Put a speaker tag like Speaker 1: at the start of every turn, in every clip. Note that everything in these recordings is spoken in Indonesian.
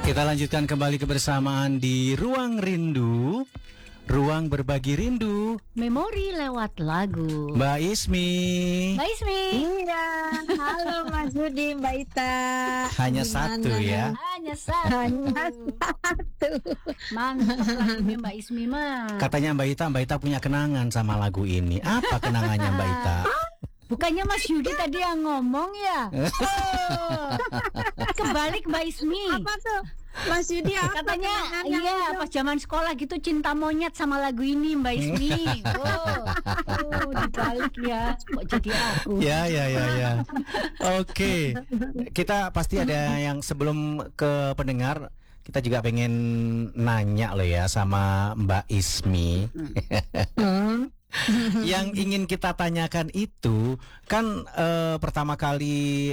Speaker 1: Kita lanjutkan kembali kebersamaan di Ruang Rindu, ruang berbagi rindu,
Speaker 2: memori lewat lagu.
Speaker 1: Mbak Ismi.
Speaker 2: Mbak Ismi.
Speaker 3: Iya, halo Mas Budi, Mbak Ita.
Speaker 1: Hanya
Speaker 3: Gimana?
Speaker 1: satu ya.
Speaker 2: Hanya satu. Mantap lagunya Mbak Ismi mah.
Speaker 1: Katanya Mbak Ita punya kenangan sama lagu ini. Apa kenangannya Mbak Ita?
Speaker 2: Bukannya Mas Yudi tadi yang ngomong ya? Kebalik Mbak Ismi.
Speaker 3: Apa tuh? Mas Yudi apa?
Speaker 2: Katanya iya pas zaman sekolah gitu cinta monyet sama lagu ini Mbak Ismi. Dibalik ya. Kok jadi aku?
Speaker 1: Ya. Oke. Kita pasti ada yang sebelum ke pendengar, kita juga pengen nanya loh ya sama Mbak Ismi. Yang ingin kita tanyakan itu kan pertama kali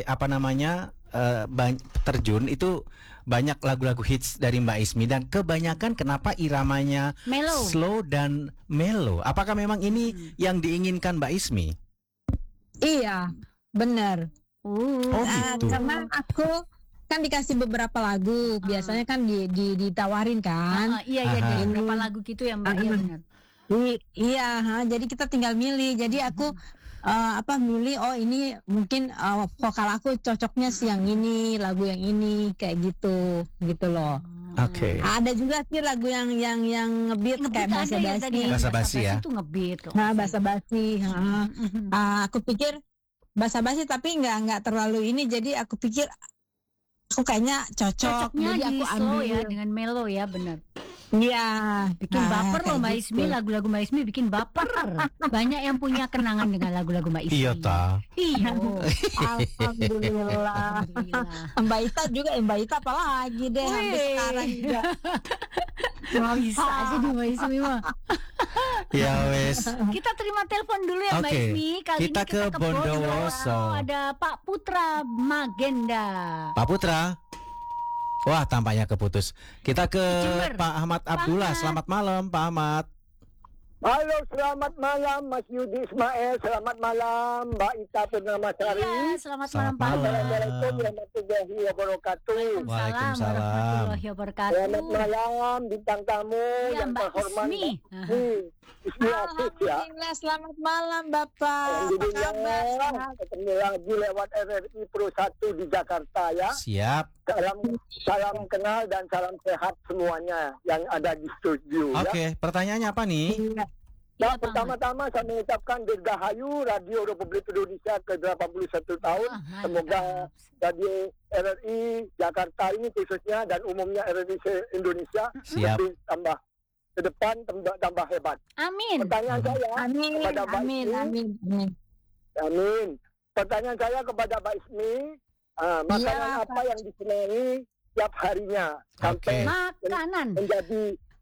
Speaker 1: terjun itu banyak lagu-lagu hits dari Mbak Ismi, dan kebanyakan kenapa iramanya
Speaker 2: Mellow.
Speaker 1: slow dan mellow. Apakah memang ini yang diinginkan Mbak Ismi?
Speaker 3: Iya, benar.
Speaker 1: Gitu.
Speaker 3: Karena aku kan dikasih beberapa lagu, biasanya kan ditawarin kan.
Speaker 2: Iya dari beberapa lagu gitu ya Mbak. Iya benar.
Speaker 3: Iya, jadi kita tinggal milih. Jadi aku milih, oh ini mungkin vokal aku cocoknya sih yang ini, lagu yang ini, kayak gitu loh.
Speaker 1: Oke.
Speaker 3: Ada juga sih lagu yang ngebeat kayak basa-basi.
Speaker 1: Basa-basi ya.
Speaker 2: Itu ngebeat.
Speaker 3: Nah, basa-basi. Aku pikir basa-basi tapi nggak terlalu ini, jadi aku pikir aku kayaknya cocok.
Speaker 2: Cocoknya
Speaker 3: Jadi aku
Speaker 2: slow
Speaker 3: ambil
Speaker 2: ya dengan mellow ya, benar.
Speaker 3: Iya,
Speaker 2: Bikin baper loh Mbak
Speaker 3: kayak
Speaker 2: Ismi,
Speaker 3: gitu.
Speaker 2: lagu-lagu Mbak Ismi bikin baper. Banyak yang punya kenangan dengan lagu-lagu Mbak Ismi.
Speaker 1: Iya ta.
Speaker 2: Iya.
Speaker 3: Alhamdulillah. Mbak Ita juga, Mbak Ita apalagi deh sampai
Speaker 2: Wih.
Speaker 3: sekarang juga.
Speaker 2: Bisa aja di Mbak Ismi mah.
Speaker 1: Ya wes.
Speaker 2: Kita terima telepon dulu ya Mbak
Speaker 1: Oke,
Speaker 2: Ismi. Kali
Speaker 1: kita
Speaker 2: ini
Speaker 1: ke Bondowoso.
Speaker 2: Ada Pak Putra Magenda.
Speaker 1: Pak Putra. Wah, tampaknya keputus. Kita ke
Speaker 2: Jember.
Speaker 1: Pak Ahmad Abdullah.
Speaker 2: Ahmad.
Speaker 1: Selamat malam, Pak Ahmad.
Speaker 4: Halo, selamat malam Mas Yudi Ismail, selamat malam Mbak Ita Purnamasari.
Speaker 2: Iya, selamat malam
Speaker 1: Selamat
Speaker 2: Pak.
Speaker 1: malam.
Speaker 4: Assalamualaikum warahmatullahi wabarakatuh.
Speaker 1: Waalaikumsalam.
Speaker 2: warahmatullahi wabarakatuh.
Speaker 4: Selamat malam bintang tamu
Speaker 2: Iya,
Speaker 4: yang
Speaker 2: Mbak
Speaker 4: terhormat.
Speaker 2: Ismi.
Speaker 4: Ismi Afif ya.
Speaker 3: Alhamdulillah, selamat malam Bapak. Apa
Speaker 4: Alhamdulillah,
Speaker 3: kabar?
Speaker 4: ketemu lagi lewat RRI Pro 1 di Jakarta ya.
Speaker 1: Siap.
Speaker 4: Salam kenal dan salam sehat semuanya yang ada di studio ya.
Speaker 1: Oke, pertanyaannya apa nih?
Speaker 4: Nah,
Speaker 2: Iya, Pak
Speaker 4: pertama-tama saya mengucapkan dirgahayu Radio Republik Indonesia ke-81 tahun.
Speaker 2: Wah,
Speaker 4: Semoga
Speaker 2: mantap.
Speaker 4: Radio RRI Jakarta ini khususnya dan umumnya RRI Indonesia
Speaker 1: Siap.
Speaker 4: lebih tambah ke depan tambah hebat.
Speaker 2: Amin.
Speaker 4: Pertanyaan saya
Speaker 3: Amin,
Speaker 4: kepada Mbak
Speaker 3: amin,
Speaker 4: Ismi.
Speaker 3: amin, amin.
Speaker 4: Amin. Pertanyaan saya kepada Mbak Ismi, makanan
Speaker 3: Iya,
Speaker 4: apa yang disenangi tiap harinya sampai
Speaker 2: Makanan.
Speaker 4: menjadi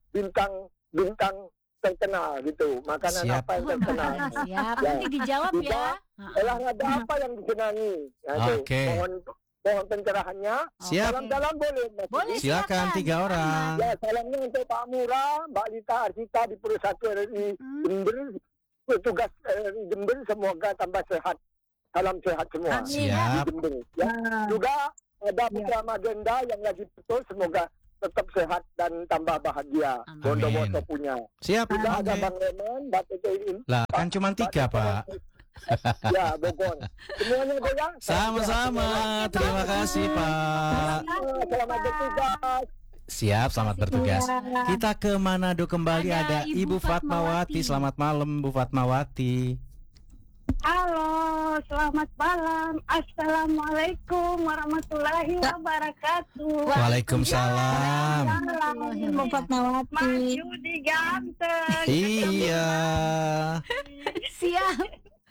Speaker 4: bintang terkenal gitu. Makanan
Speaker 1: Siap.
Speaker 4: apa yang terkenal?
Speaker 2: Siap.
Speaker 4: Ya.
Speaker 2: Nanti dijawab ya.
Speaker 4: Olahraga apa yang disenangi? Ya, itu.
Speaker 1: Oke.
Speaker 4: Mohon pencerahannya.
Speaker 1: Siap.
Speaker 4: Salam-salam boleh. Mas
Speaker 2: Boleh.
Speaker 4: Yudi?
Speaker 1: Silakan 3 orang.
Speaker 4: Ya, salamnya untuk Pak Murah, Mbak Lita Arsita di Pro 1 RRI Jember. Petugas RRI Jember semoga tambah sehat. Salam sehat semua.
Speaker 3: Amin.
Speaker 1: Siap.
Speaker 4: Di Jember. Ya. Juga ada Putra Magenda yang lagi betul, semoga tetap sehat dan tambah bahagia.
Speaker 2: Amin.
Speaker 4: Bondowoso punya.
Speaker 1: Siap.
Speaker 4: Juga ada
Speaker 1: Oke.
Speaker 4: Bang Lemon, Mbak Tete ini.
Speaker 1: Lah, kan cuma 3, Pak.
Speaker 4: Ya, Bogor. Semuanya goyang.
Speaker 1: Sama-sama. Terima kasih, Pak.
Speaker 4: Selamat bertugas.
Speaker 1: Siap, selamat bertugas. Kita ke Manado kembali, ada
Speaker 2: Ada
Speaker 1: Ibu
Speaker 2: Ibu
Speaker 1: Fatmawati.
Speaker 2: Fatmawati.
Speaker 1: Selamat malam, Bu Fatmawati.
Speaker 5: Halo, selamat malam. Assalamualaikum warahmatullahi wabarakatuh.
Speaker 1: Waalaikumsalam.
Speaker 3: Ibu Fatmawati.
Speaker 5: Mas Yudi ganteng.
Speaker 1: Iya.
Speaker 2: Siap.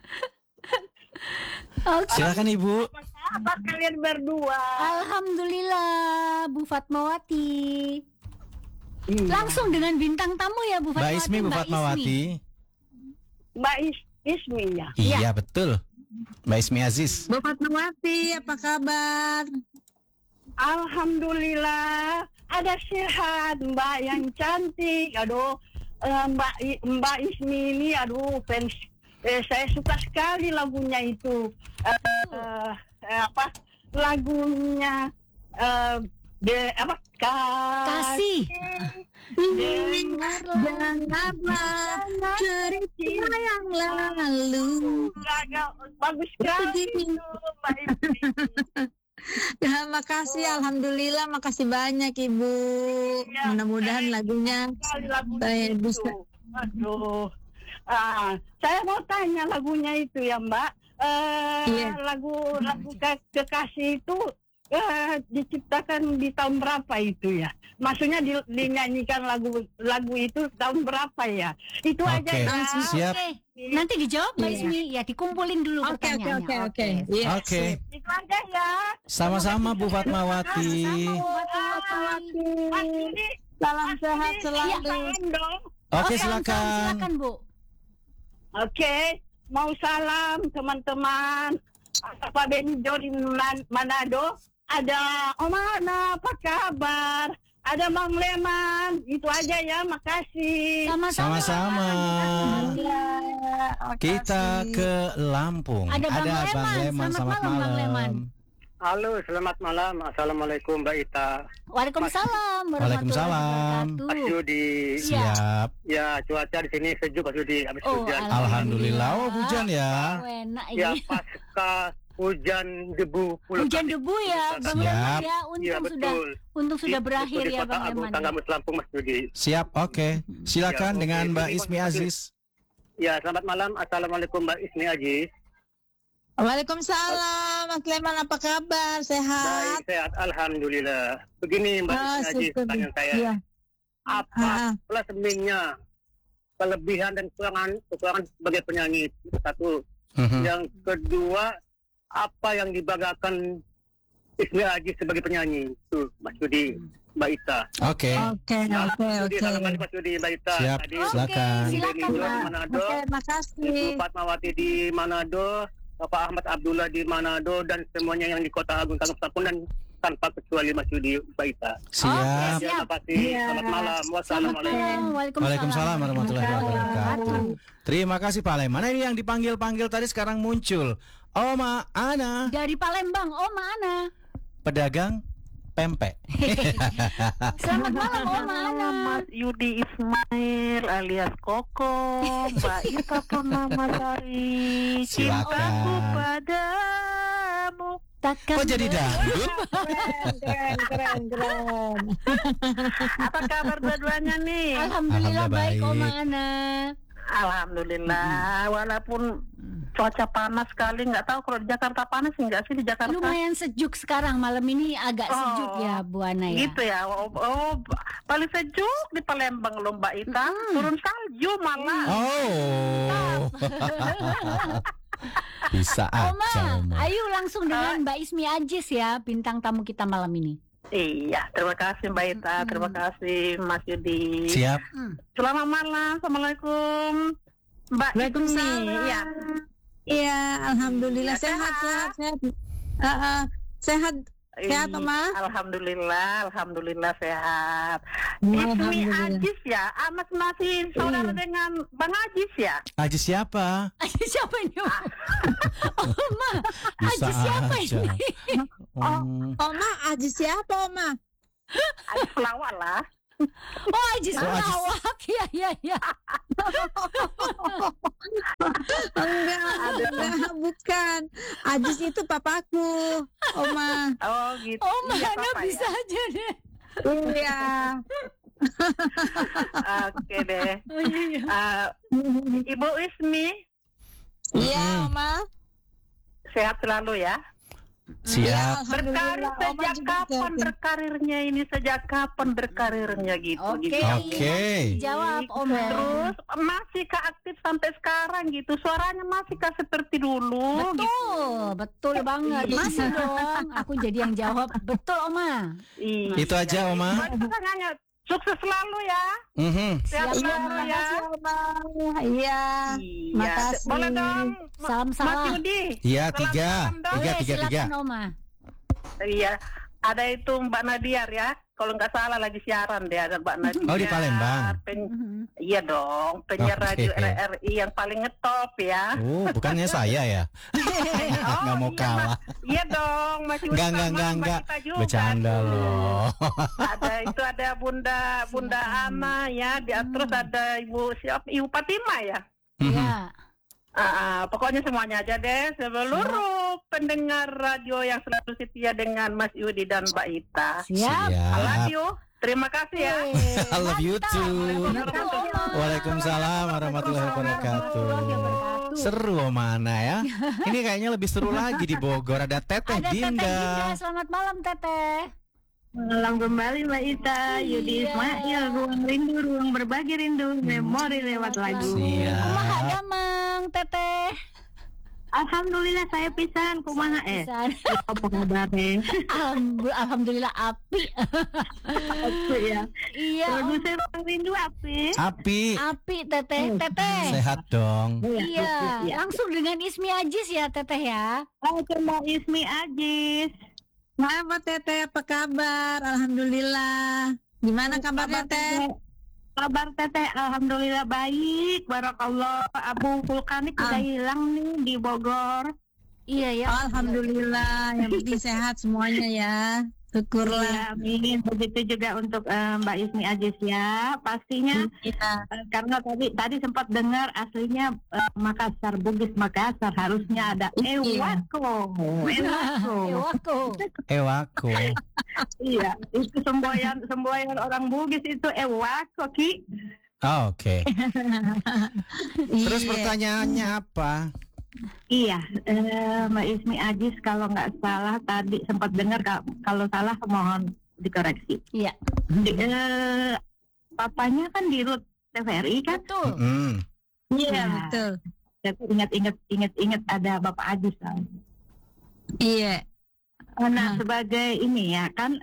Speaker 2: Oke.
Speaker 1: Silakan Ibu.
Speaker 5: Apa kalian berdua?
Speaker 2: Alhamdulillah Bu Fatmawati. Langsung dengan bintang tamu ya Bu
Speaker 1: Mbak
Speaker 2: Fatmawati.
Speaker 1: Ismi, Bu Fatmawati.
Speaker 5: Mbak Ismi ya.
Speaker 1: Iya, betul. Mbak Ismi Aziz.
Speaker 3: Bu Fatmawati, apa kabar?
Speaker 5: Alhamdulillah. Ada sehat, Mbak yang cantik. Aduh, Mbak Ismi ini, aduh, fans. Saya suka sekali lagunya itu. Lagunya
Speaker 2: Kasih.
Speaker 3: Dengarlah cerita yang lalu.
Speaker 5: Bagus sekali itu, Mbak Ismi.
Speaker 3: Ya, makasih, alhamdulillah, makasih banyak Ibu.
Speaker 5: Ya,
Speaker 3: Mudah-mudahan lagunya
Speaker 5: sekali lagu
Speaker 3: saya
Speaker 5: itu.
Speaker 3: bisa.
Speaker 5: Aduh. Saya mau tanya lagunya itu ya, Mbak.
Speaker 3: Iya.
Speaker 5: Lagu Kekasih itu diciptakan di tahun berapa itu ya? Maksudnya dinyanyikan lagu itu tahun berapa ya? Itu aja
Speaker 1: Oke,
Speaker 5: ya.
Speaker 1: siap.
Speaker 2: Oke. Nanti dijawab Mbak
Speaker 3: Iya.
Speaker 2: Ismi. Ya, dikumpulin dulu
Speaker 3: Oke.
Speaker 2: pertanyaannya.
Speaker 3: Iya,
Speaker 1: Oke,
Speaker 5: Itu aja ya.
Speaker 1: sama-sama Bu Fatmawati.
Speaker 5: Mas Yudi,
Speaker 3: Salam sehat selalu.
Speaker 5: salam dong.
Speaker 1: Oke,
Speaker 2: salam,
Speaker 1: silakan.
Speaker 2: silakan Bu.
Speaker 5: Oke, mau salam teman-teman. Pak Benjo di Manado. Ada Oma Ana, apa kabar? Ada Bang Leman. Itu aja ya, makasih.
Speaker 1: Sama-sama. Kita ke Lampung.
Speaker 2: Ada Bang Leman. Selamat malam, Bang Leman.
Speaker 4: Halo, selamat malam. Assalamualaikum Mbak Ita.
Speaker 2: Waalaikumsalam.
Speaker 1: Waalaikumsalam.
Speaker 4: Mas Yudi.
Speaker 1: Siap.
Speaker 4: Ya, cuaca di sini sejuk Mas Yudi, habis
Speaker 2: Oh,
Speaker 4: hujan.
Speaker 1: Alhamdulillah. Oh, hujan ya.
Speaker 2: Enak
Speaker 4: Ya,
Speaker 2: ini.
Speaker 4: pasca hujan debu.
Speaker 2: Hujan debu ya, Bang
Speaker 1: Siap.
Speaker 2: Leman ya.
Speaker 4: Iya,
Speaker 2: Untung sudah
Speaker 4: Di-
Speaker 2: berakhir
Speaker 4: di
Speaker 2: ya
Speaker 4: Kota
Speaker 2: Bang
Speaker 4: Agung
Speaker 2: Leman.
Speaker 4: Tanggamus Lampung, Mas Yudi.
Speaker 1: Siap, oke. Silakan
Speaker 4: Ya, oke.
Speaker 1: dengan Mbak
Speaker 4: Terima
Speaker 1: Ismi
Speaker 4: kasih.
Speaker 1: Aziz.
Speaker 4: Ya, selamat malam. Assalamualaikum Mbak Ismi Aziz.
Speaker 3: Waalaikumsalam, Mas Leman, apa kabar? Sehat?
Speaker 4: Baik, sehat. Alhamdulillah. Begini Mbak Ismi Aziz,
Speaker 3: syukur.
Speaker 4: pertanyaan saya.
Speaker 3: Iya.
Speaker 4: Apa plus minusnya, kelebihan dan kekurangan sebagai penyanyi? Satu.
Speaker 1: Mhm.
Speaker 4: Yang kedua, apa yang dibanggakan Ismi Aziz sebagai penyanyi? Itu Mas Yudi, Mbak Ita.
Speaker 1: Oke,
Speaker 3: Oke.
Speaker 4: Yudi, salam Mas Yudi, Mbak Ita.
Speaker 1: siap.
Speaker 4: Tadi
Speaker 1: Silakan.
Speaker 2: silakan,
Speaker 4: Benny Dula di
Speaker 2: Mbak.
Speaker 4: Manado,
Speaker 3: Oke,
Speaker 4: Ibu
Speaker 3: makasih.
Speaker 4: Fatmawati di Manado, Bapak Ahmad Abdullah di Manado, dan semuanya yang di Kota Agung Tanggamus Lampung, dan tanpa kecuali Mas Yudi, Mbak Ita.
Speaker 1: Siap.
Speaker 4: Terima kasih.
Speaker 3: Iya.
Speaker 4: Selamat malam. Wassalamualaikum.
Speaker 1: Waalaikumsalam warahmatullahi wabarakatuh. Terima kasih Pak Leman. Mana ini yang dipanggil-panggil tadi sekarang muncul? Oma Ana,
Speaker 2: Dari Palembang, Oma Ana.
Speaker 1: pedagang pempek.
Speaker 2: Selamat malam Oma Ana.
Speaker 6: Mas Yudi Ismail alias Koko, Mbak Ita Purnamasari, cintaku
Speaker 1: Silakan.
Speaker 6: padamu.
Speaker 2: Takkan
Speaker 1: Kok jadi dangdut?
Speaker 3: Keren.
Speaker 6: Apa kabar dua-duanya nih?
Speaker 2: Alhamdulillah
Speaker 1: Alhamdulillah
Speaker 2: baik
Speaker 1: baik.
Speaker 2: Oma Ana.
Speaker 6: Alhamdulillah, walaupun cuaca panas sekali, nggak tahu kalau di Jakarta panas nggak sih di Jakarta?
Speaker 2: Lumayan sejuk sekarang, malam ini agak sejuk ya Bu Ana ya.
Speaker 6: Gitu ya, paling sejuk di Palembang loh Mbak Ita, turun salju malah.
Speaker 1: Oh. Bisa
Speaker 2: Oma,
Speaker 1: aja Oma.
Speaker 2: ayo langsung dengan Mbak Ismi Aziz ya, bintang tamu kita malam ini.
Speaker 6: Iya, terima kasih Mbak Ita, terima kasih Mas Yudi.
Speaker 1: Siap.
Speaker 6: Selamat malam, Assalamualaikum Mbak Ismi.
Speaker 3: Waalaikumsalam.
Speaker 6: Ya,
Speaker 3: Iya, alhamdulillah
Speaker 6: Ya,
Speaker 3: sehat. Sehat. Sehat, Oma?
Speaker 6: Alhamdulillah sehat.
Speaker 3: Ya,
Speaker 6: Ismi
Speaker 3: alhamdulillah.
Speaker 6: Ajis ya, Amas masih saudara dengan Bang Ajis ya.
Speaker 1: Aziz siapa?
Speaker 2: Aziz siapa ini? Oma,
Speaker 1: Bisa
Speaker 2: Aziz siapa
Speaker 1: aja.
Speaker 2: ini?
Speaker 3: Oma, Aziz siapa, Oma?
Speaker 6: Ajis pelawak lah.
Speaker 2: Oh, Aziz
Speaker 1: Oh, Aziz.
Speaker 2: pelawak. Ya.
Speaker 3: Enggak, bukan. Aziz itu papaku, Oma.
Speaker 6: Oh gitu.
Speaker 2: Oma
Speaker 6: Iya,
Speaker 2: Ana
Speaker 6: Papa,
Speaker 2: bisa
Speaker 6: ya.
Speaker 2: aja deh.
Speaker 3: Iya.
Speaker 6: Oke deh.
Speaker 2: Oh, iya.
Speaker 6: Ibu Ismi
Speaker 3: Iya, Oma.
Speaker 6: sehat selalu ya.
Speaker 1: Siap.
Speaker 6: Berkarir
Speaker 3: Alhamdulillah, Oma
Speaker 6: sejak
Speaker 3: juga
Speaker 6: kapan
Speaker 3: sehat.
Speaker 6: berkarirnya ini? Sejak kapan berkarirnya gitu?
Speaker 2: Oke.
Speaker 6: gitu.
Speaker 1: Oke.
Speaker 2: Jawab Oma.
Speaker 6: Terus masihkah aktif sampai sekarang gitu? Suaranya masihkah seperti dulu?
Speaker 2: Betul banget. Masih dong. Aku jadi yang jawab. Betul Oma.
Speaker 6: Iya.
Speaker 1: Itu aja Oma.
Speaker 6: Pertanyaannya, sukses selalu ya.
Speaker 1: Mhm.
Speaker 6: Sehat
Speaker 2: Siap,
Speaker 6: selalu ya.
Speaker 3: Oma. Iya.
Speaker 6: Iya.
Speaker 3: Makasih.
Speaker 6: Boleh dong, Mas
Speaker 2: Salam-salam.
Speaker 6: Yudi.
Speaker 1: Iya,
Speaker 6: Salam
Speaker 1: tiga.
Speaker 6: dong.
Speaker 1: Tiga.
Speaker 2: Silakan Oma.
Speaker 6: Iya. ada itu Mbak Nadiar ya. Kalau nggak salah lagi siaran dia ada Mbak Nadiar.
Speaker 1: Oh, di Palembang.
Speaker 6: Iya dong, penyiar
Speaker 1: Oke.
Speaker 6: radio RRI yang paling ngetop ya.
Speaker 1: Oh, bukannya saya ya? Nggak mau
Speaker 6: iya,
Speaker 1: kalah.
Speaker 6: Iya dong, masih
Speaker 1: Enggak.
Speaker 6: Mbak Ita juga
Speaker 1: Bercanda
Speaker 6: tuh.
Speaker 1: loh.
Speaker 6: Ada Bunda Ana ya, terus ada Ibu Fatima ya.
Speaker 2: Ya.
Speaker 6: Pokoknya semuanya aja deh, seluruh pendengar radio yang selalu setia dengan Mas Yudi dan Mbak Ita.
Speaker 2: Siap.
Speaker 6: I love you. Terima kasih ya.
Speaker 1: I love you too.
Speaker 2: Waalaikumsalam.
Speaker 1: Waalaikumsalam warahmatullahi wabarakatuh. Seru mana ya? Ini kayaknya lebih seru lagi di Bogor. Ada Teteh
Speaker 2: Ada Teteh
Speaker 1: Dinda.
Speaker 2: Dinda. Selamat malam Teteh.
Speaker 5: Malam kembali Mbak Ita, Yudi
Speaker 2: Iya.
Speaker 5: Ismail, ruang rindu, ruang berbagi rindu, memori lewat lagu.
Speaker 1: Siap.
Speaker 2: Kumaha damang Teteh.
Speaker 5: Alhamdulillah saya pisan, kumaha
Speaker 2: Pisan.
Speaker 5: apa kabarnya?
Speaker 2: Alhamdulillah api.
Speaker 5: Apa ya?
Speaker 2: Iya.
Speaker 5: Lagu saya ruang rindu api.
Speaker 1: Api.
Speaker 2: Api Teteh. Teteh.
Speaker 1: Sehat dong.
Speaker 2: Iya. Langsung dengan Ismi Ajis ya Teteh ya.
Speaker 5: Mbak Ismi Ajis.
Speaker 3: Apa Teteh, apa kabar? Alhamdulillah. Gimana kabarnya Teh?
Speaker 5: Kabar Teteh, alhamdulillah baik. Barakallah. Abu vulkanik udah hilang nih di Bogor.
Speaker 2: Iya ya.
Speaker 3: Alhamdulillah, yang penting sehat semuanya ya. Syukurlah.
Speaker 5: Ya, amin. Begitu juga untuk Mbak Ismi Ajis ya. Pastinya karena tadi sempat dengar aslinya Makassar, Bugis Makassar, harusnya ada Ewako.
Speaker 1: Ewako.
Speaker 5: Iya, itu semboyan orang Bugis itu Ewako Ki.
Speaker 1: Oh, oke. Terus
Speaker 3: Iya.
Speaker 1: pertanyaannya apa?
Speaker 5: Iya, Mbak Ismi Ajis kalau nggak salah tadi sempat dengar, kalau salah mohon dikoreksi.
Speaker 2: Iya.
Speaker 5: Papanya kan di RUT TVRI kan?
Speaker 2: Betul.
Speaker 3: Iya,
Speaker 5: Ya.
Speaker 3: betul.
Speaker 5: Ingat ada Bapak Ajis kan?
Speaker 3: Iya.
Speaker 5: Nah, sebagai ini ya kan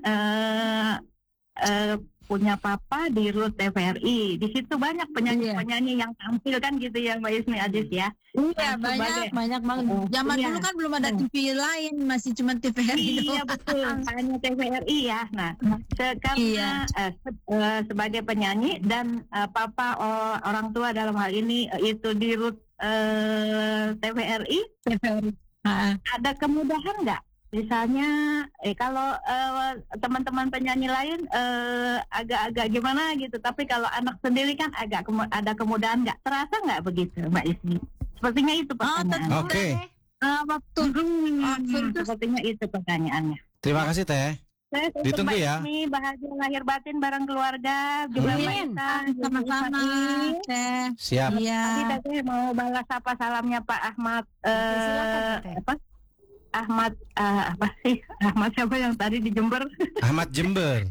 Speaker 5: punya papa di RUT TVRI. Di situ banyak penyanyi-penyanyi yang tampil kan gitu ya Mbak Ismi Ajis ya.
Speaker 3: Iya,
Speaker 5: Nah,
Speaker 3: banyak banget. Zaman
Speaker 5: iya.
Speaker 3: dulu kan belum ada TV lain, masih cuma TVRI
Speaker 5: Iya
Speaker 3: doang.
Speaker 5: betul, hanya TVRI ya. Nah, karena
Speaker 3: Iya.
Speaker 5: sebagai penyanyi dan papa orang tua dalam hal ini itu di RUT TVRI, ada kemudahan nggak? Misalnya, kalau teman-teman penyanyi lain agak-agak gimana gitu, tapi kalau anak sendiri kan ada kemudahan nggak? Terasa nggak begitu, Mbak Ismi? Sepertinya itu pertanyaan.
Speaker 1: Oke.
Speaker 3: Waktu
Speaker 5: Sepertinya itu pertanyaannya.
Speaker 1: Terima kasih Teh.
Speaker 5: Saya
Speaker 1: Ditunggu
Speaker 5: Mbak
Speaker 1: ya.
Speaker 5: Ismi, bahagia lahir batin bareng keluarga, juga Mbak
Speaker 2: Amin.
Speaker 5: Ita,
Speaker 3: sama-sama Teh.
Speaker 1: Siap.
Speaker 3: Iya.
Speaker 5: Tadi Teteh mau balas apa salamnya Pak Ahmad
Speaker 2: Silakan, Teteh.
Speaker 5: apa? Ahmad apa sih? Ahmad siapa yang tadi di Jember?
Speaker 1: Ahmad Jember.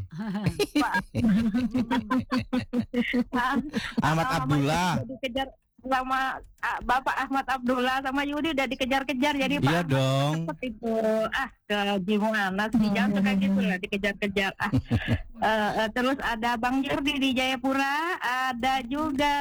Speaker 1: Ahmad Abdullah.
Speaker 5: Udah dikejar sama Bapak Ahmad Abdullah sama Yudi udah dikejar-kejar jadi Pak
Speaker 1: Iya
Speaker 5: Ahmad
Speaker 1: dong.
Speaker 5: cepet itu gimana sih jangan suka gitu lah dikejar-kejar terus ada Bang Jordi di Jayapura, ada juga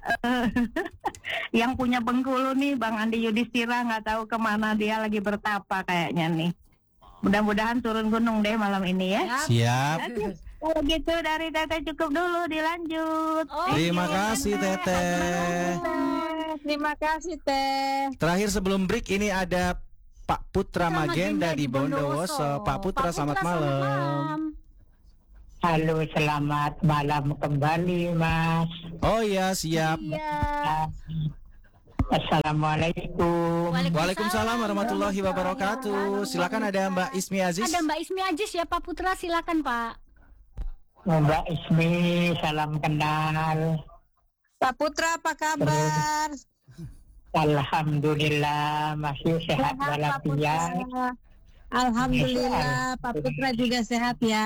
Speaker 5: yang punya Bengkulu nih Bang Andi Yudhistira, nggak tahu kemana dia lagi bertapa kayaknya nih, mudah-mudahan turun gunung deh malam ini ya.
Speaker 1: Siap.
Speaker 5: Kalau gitu dari Teteh cukup dulu, dilanjut.
Speaker 1: Terima kasih Teteh.
Speaker 3: Terima kasih Teh.
Speaker 1: Terakhir sebelum break ini ada Pak Putra Magenda di Bondowoso. Pak Putra, selamat malam.
Speaker 7: Halo, selamat malam kembali, Mas.
Speaker 1: Oh iya, siap.
Speaker 2: Iya.
Speaker 7: Assalamualaikum.
Speaker 1: Waalaikumsalam warahmatullahi wabarakatuh. Silakan ada Mbak Ismi Aziz.
Speaker 2: Ada Mbak Ismi Ajis ya Pak Putra, silakan Pak.
Speaker 7: Mbak Ismi, salam kenal.
Speaker 3: Pak Putra apa kabar?
Speaker 7: Alhamdulillah masih sehat walafiat.
Speaker 3: Alhamdulillah Pak Putra juga sehat ya.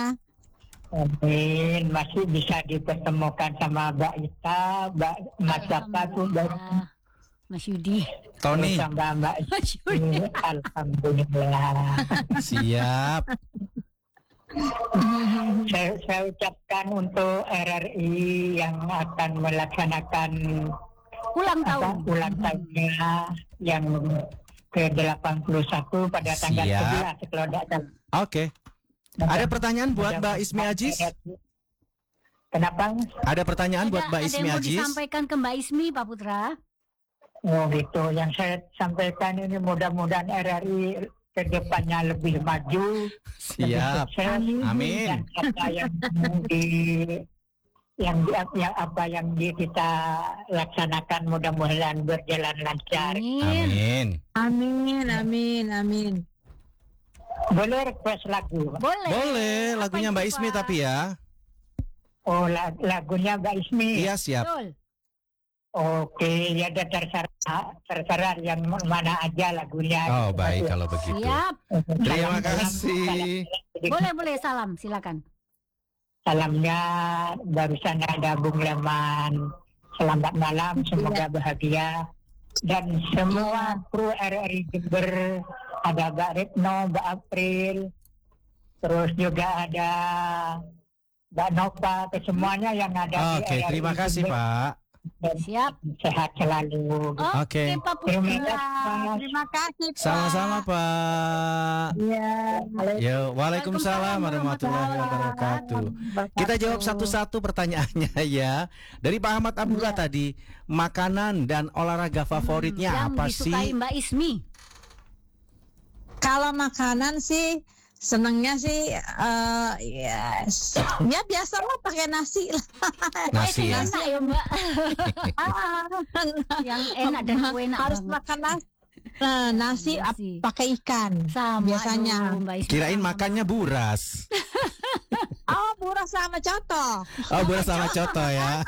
Speaker 7: Amin. Masih bisa dipertemukan sama Mbak Ita, Mas Jaka tuh,
Speaker 2: Alhamdulillah. Mas Yudi.
Speaker 1: Tony.
Speaker 7: sama Mbak
Speaker 2: Mas
Speaker 7: Ismi.
Speaker 2: Yudi.
Speaker 7: Alhamdulillah.
Speaker 1: Siap.
Speaker 7: Saya ucapkan untuk RRI yang akan melaksanakan
Speaker 2: Ulang tahun.
Speaker 7: ulang tahunnya yang ke-81 pada tanggal
Speaker 1: Siap.
Speaker 7: 11 kalau tidak salah.
Speaker 1: Oke. Ada pertanyaan buat Mbak Ismi Aziz?
Speaker 7: Kenapa?
Speaker 1: Ada pertanyaan buat Mbak
Speaker 2: Ada
Speaker 1: Ismi
Speaker 2: yang mau
Speaker 1: Aziz?
Speaker 2: disampaikan ke Mbak Ismi, Pak Putra?
Speaker 7: Oh gitu. Yang saya sampaikan ini mudah-mudahan RRI ke depannya lebih maju, lebih
Speaker 1: Siap.
Speaker 7: sukses.
Speaker 1: Amin.
Speaker 7: Dan apa yang kita laksanakan mudah-mudahan berjalan lancar.
Speaker 2: Amin.
Speaker 1: Amin.
Speaker 3: Amin.
Speaker 7: Boleh request lagu?
Speaker 1: Boleh,
Speaker 2: Apa
Speaker 1: lagunya
Speaker 2: itu,
Speaker 1: Mbak Ismi
Speaker 2: Pak?
Speaker 1: tapi ya.
Speaker 7: Oh, lagunya Mbak Ismi.
Speaker 1: Iya, siap.
Speaker 2: Betul.
Speaker 7: Oke, ya ada terserah yang mana aja lagunya.
Speaker 1: Oh, baik kalau begitu.
Speaker 2: Siap.
Speaker 1: Terima kasih.
Speaker 2: Boleh, salam, silakan.
Speaker 7: Salamnya barusan ada Bung Leman. Selamat malam, semoga bahagia. Dan semua kru RRI Jember, ada Mbak Retno, Mbak April, terus juga ada Mbak Nova, kesemuanya yang ada
Speaker 1: Oke,
Speaker 7: di RRI
Speaker 1: terima kasih,
Speaker 7: Jember.
Speaker 1: Pak.
Speaker 2: Siap.
Speaker 7: Sehat selalu.
Speaker 1: Oke.
Speaker 2: Pak
Speaker 7: Terima
Speaker 2: Putra.
Speaker 7: kasih.
Speaker 3: Terima kasih, Pak.
Speaker 1: Sama-sama, Pak.
Speaker 3: Iya.
Speaker 1: Yo, waalaikumsalam warahmatullahi wabarakatuh. Kita jawab satu-satu pertanyaannya ya. Dari Pak Ahmad Abdullah tadi, makanan dan olahraga favoritnya
Speaker 2: Yang
Speaker 1: apa
Speaker 2: disukai
Speaker 1: sih?
Speaker 2: Mbak Ismi.
Speaker 3: Kalau makanan sih senengnya sih ya biasa lah pakai nasi lah.
Speaker 1: Nasi ya.
Speaker 2: Enak ya Mbak. Yang enak dan enak
Speaker 3: Harus
Speaker 2: banget.
Speaker 3: makan nasi. Nasi
Speaker 2: Nasi.
Speaker 3: pakai ikan
Speaker 2: Sama
Speaker 3: biasanya.
Speaker 2: aduh, Mbak Ismi.
Speaker 1: Kirain makannya buras.
Speaker 3: Oh, buras sama coto.
Speaker 1: Oh, buras sama coto ya.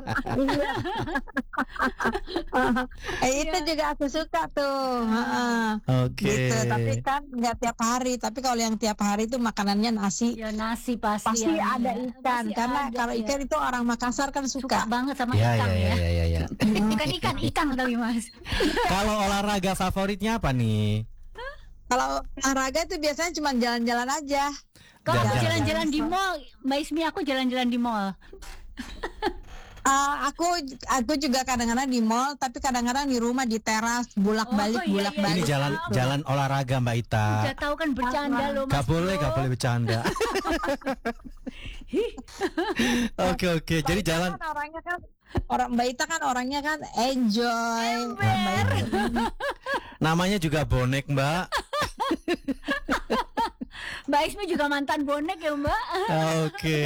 Speaker 3: Itu juga aku suka tuh.
Speaker 1: Oke.
Speaker 3: Gitu. Tapi kan nggak tiap hari. Tapi kalau yang tiap hari itu makanannya nasi.
Speaker 2: Ya nasi pasti.
Speaker 3: Pasti
Speaker 2: ya.
Speaker 3: ada ikan.
Speaker 2: Pasti
Speaker 3: Karena
Speaker 2: ada,
Speaker 3: kalau
Speaker 2: ya.
Speaker 3: ikan itu orang Makassar kan
Speaker 2: suka
Speaker 3: suka.
Speaker 2: banget sama
Speaker 1: Ya,
Speaker 2: ikan
Speaker 1: ya,
Speaker 2: ya.
Speaker 1: ya.
Speaker 2: Bukan ikan tapi Mas.
Speaker 1: Kalau olahraga favoritnya apa nih?
Speaker 3: Kalau olahraga itu biasanya cuma jalan-jalan aja.
Speaker 2: Kalau aku
Speaker 1: Jalan-jalan.
Speaker 2: jalan-jalan di mall, Mbak Ismi aku jalan-jalan di mall.
Speaker 3: Aku juga kadang-kadang di mall, tapi kadang-kadang di rumah di teras bolak-balik
Speaker 2: Oh, iya,
Speaker 1: Ini
Speaker 3: bolak-balik.
Speaker 1: jalan olahraga Mbak Ita.
Speaker 2: Udah tahu kan bercanda loh Mas.
Speaker 1: Gak boleh bercanda. Oke. Jadi jalan.
Speaker 3: Kan orangnya kan orang Mbak Ita kan orangnya kan enjoy. Mbak Ita.
Speaker 1: Namanya juga bonek, Mbak.
Speaker 2: Mbak Ismi juga mantan bonek ya Mbak.
Speaker 1: Oke.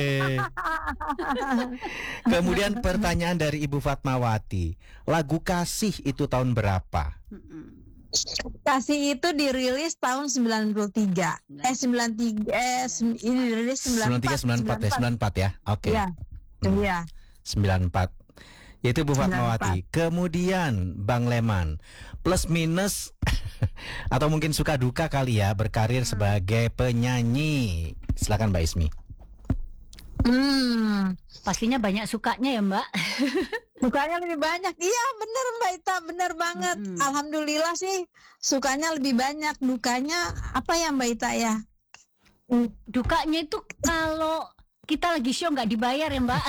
Speaker 1: Kemudian pertanyaan dari Ibu Fatmawati. Lagu Kasih itu tahun berapa?
Speaker 3: Kasih itu dirilis tahun 93. 93 ini dirilis
Speaker 1: 93, 94 ya, 94 ya. Oke.
Speaker 3: Iya. Iya.
Speaker 1: 94. Yaitu Bu Fatmawati. Kemudian Bang Leman, plus minus atau mungkin suka duka kali ya berkarir sebagai penyanyi. Silakan Mbak Ismi.
Speaker 2: Pastinya banyak sukanya ya Mbak.
Speaker 3: Sukanya lebih banyak. Iya bener Mbak Ita, bener banget. Alhamdulillah sih sukanya lebih banyak. Dukanya apa ya Mbak Ita ya?
Speaker 2: Dukanya itu kalau kita lagi show nggak dibayar ya Mbak.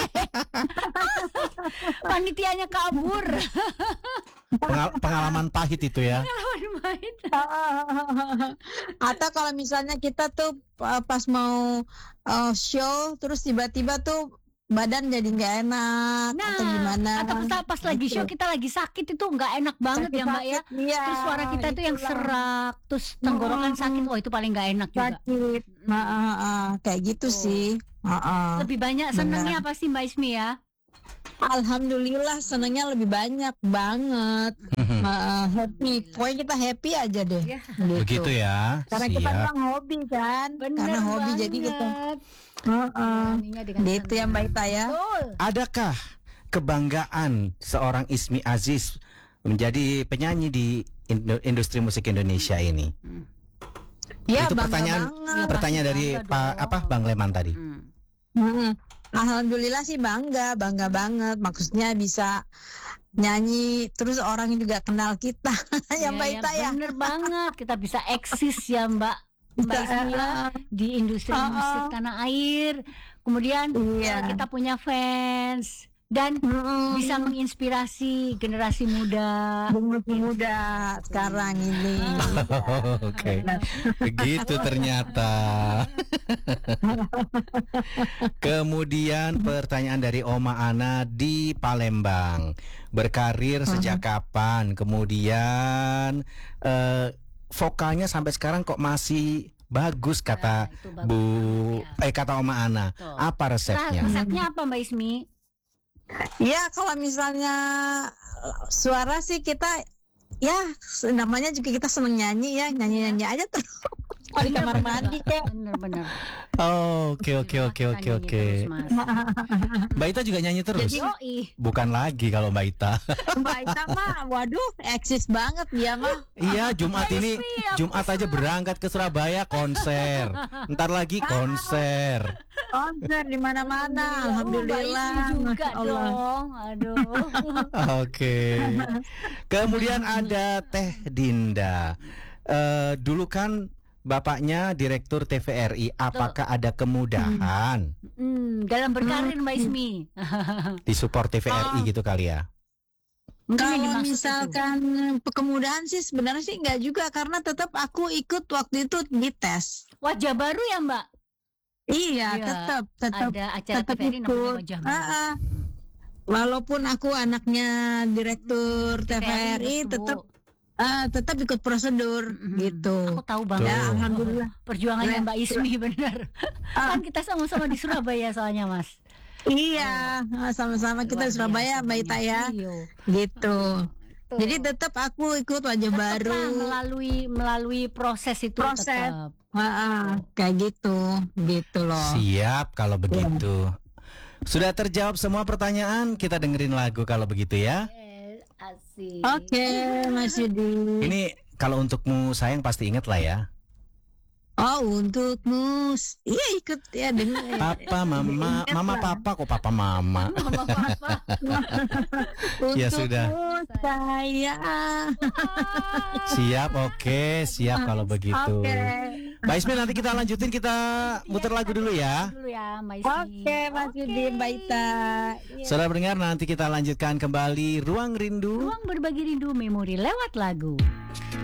Speaker 2: Panitianya kabur.
Speaker 1: Pengalaman pahit itu ya.
Speaker 3: Atau kalau misalnya kita tuh pas mau show terus tiba-tiba tuh badan jadi nggak enak atau gimana?
Speaker 2: Atau pas lagi show kita lagi sakit itu nggak enak banget ya Mbak ya.
Speaker 3: Iya,
Speaker 2: Terus suara kita tuh yang serak, terus tenggorokan sakit, itu paling nggak enak juga.
Speaker 3: sakit. Kayak gitu sih.
Speaker 2: Lebih banyak senengnya apa sih Mbak Ismi ya?
Speaker 3: Alhamdulillah senengnya lebih banyak banget. Happy, pokoknya kita happy aja deh. Gitu.
Speaker 1: Begitu ya.
Speaker 3: Karena kita
Speaker 1: Siap.
Speaker 3: memang hobi kan. Karena hobi jadi kita. Gitu ya Mbak Ita ya.
Speaker 1: Adakah kebanggaan seorang Ismi Aziz menjadi penyanyi di industri musik Indonesia ini?
Speaker 3: Ya,
Speaker 1: Itu
Speaker 3: bangga
Speaker 1: pertanyaan dari
Speaker 3: banget.
Speaker 1: Bang Leman tadi.
Speaker 3: Alhamdulillah sih bangga banget. Maksudnya bisa nyanyi terus orang juga kenal kita. Ya Mbak Ita ya.
Speaker 2: Bener banget, kita bisa eksis ya Mbak Ismi ya, di industri musik tanah air. Kemudian kita punya fans dan bisa menginspirasi generasi muda.
Speaker 3: Muda sekarang ini.
Speaker 1: Oke. Begitu ternyata. Kemudian pertanyaan dari Oma Ana di Palembang. Berkarir sejak kapan? Kemudian vokalnya sampai sekarang kok masih bagus kata
Speaker 2: Itu bagus
Speaker 1: kata Oma Ana.
Speaker 2: Betul.
Speaker 1: Apa resepnya?
Speaker 2: Resepnya apa Mbak Ismi?
Speaker 3: Ya kalau misalnya suara sih kita ya namanya juga kita seneng nyanyi ya, nyanyi aja terus di kamar mandi kok.
Speaker 2: Bener-bener.
Speaker 1: Oke. Mbak Ita juga nyanyi terus?
Speaker 2: Yoi.
Speaker 1: Bukan lagi kalau Mbak Ita.
Speaker 3: Mbak Ita mah waduh eksis banget dia mah.
Speaker 1: Iya, Jumat ini Jumat aja berangkat ke Surabaya konser. Ntar lagi konser.
Speaker 3: Konser di mana-mana. Alhamdulillah.
Speaker 2: Mbak Ismi juga
Speaker 3: Masya Allah.
Speaker 2: dong. Aduh.
Speaker 1: Oke. Kemudian ada Teh Dinda. Dulu kan bapaknya Direktur TVRI. Apakah ada kemudahan
Speaker 2: Dalam berkarir Mbak Ismi.
Speaker 1: di support TVRI gitu kali ya?
Speaker 2: Mungkin yang
Speaker 3: Kalau
Speaker 2: dimaksud
Speaker 3: misalkan kemudahan sih sebenarnya sih enggak juga karena tetap aku ikut waktu itu dites.
Speaker 2: itu. Wajah baru ya Mbak?
Speaker 3: Iya,
Speaker 2: Iya,
Speaker 3: tetap
Speaker 2: Ada acara
Speaker 3: tetap
Speaker 2: TVRI namanya
Speaker 3: ikut.
Speaker 2: Wajah Baru.
Speaker 3: Walaupun aku anaknya direktur TVRI tetap ikut prosedur gitu.
Speaker 2: Aku tahu banget.
Speaker 3: Ya, alhamdulillah.
Speaker 2: Perjuangannya Mbak Ismi benar. Kan kita sama-sama di Surabaya soalnya Mas.
Speaker 3: Iya, sama-sama kita di
Speaker 2: Luar
Speaker 3: Surabaya,
Speaker 2: biasa
Speaker 3: Mbak Ita ya.
Speaker 2: Iya.
Speaker 3: Gitu. Jadi tetap aku ikut wajah
Speaker 2: Tetap
Speaker 3: baru.
Speaker 2: lah melalui proses itu
Speaker 3: Proses.
Speaker 2: tetap.
Speaker 3: Kayak gitu loh.
Speaker 1: Siap kalau begitu. Sudah terjawab semua pertanyaan, kita dengerin lagu kalau begitu ya.
Speaker 2: Asik.
Speaker 3: Oke, Mas Yudi.
Speaker 1: Ini kalau untukmu sayang pasti inget lah ya.
Speaker 3: Oh, untukmu. Iya ikut ya dengar.
Speaker 1: Papa, mama, papa kok papa mama. Ya sudah.
Speaker 3: Untukmu saya.
Speaker 1: Siap, oke, siap kalau begitu.
Speaker 3: Oke.
Speaker 1: Mbak Ismi nanti kita lanjutin, kita muter lagu dulu ya.
Speaker 2: Dulu ya Mbak Ismi.
Speaker 3: Oke, Mas Yudi, Mbak Ita. Iya.
Speaker 1: Saudara pendengar, nanti kita lanjutkan kembali Ruang Rindu.
Speaker 2: Ruang berbagi rindu memori lewat lagu.